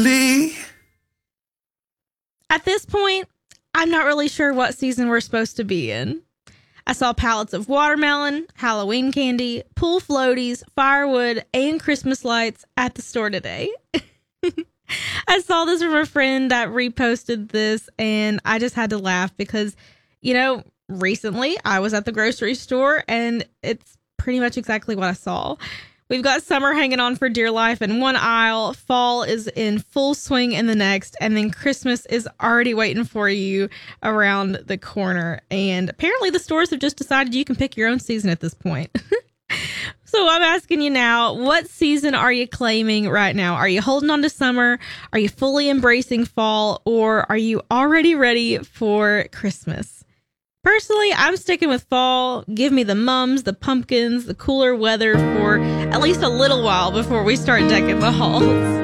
At this point, I'm not really sure what season we're supposed to be in. I saw pallets of watermelon, Halloween candy, pool floaties, firewood, and Christmas lights at the store today. I saw this from a friend that reposted this, and I just had to laugh because, recently I was at the grocery store, and it's pretty much exactly what I saw. We've got summer hanging on for dear life in one aisle, fall is in full swing in the next, and then Christmas is already waiting for you around the corner. And apparently the stores have just decided you can pick your own season at this point. So I'm asking you now, what season are you claiming right now? Are you holding on to summer? Are you fully embracing fall? Or are you already ready for Christmas? Personally, I'm sticking with fall. Give me the mums, the pumpkins, the cooler weather for at least a little while before we start decking the halls.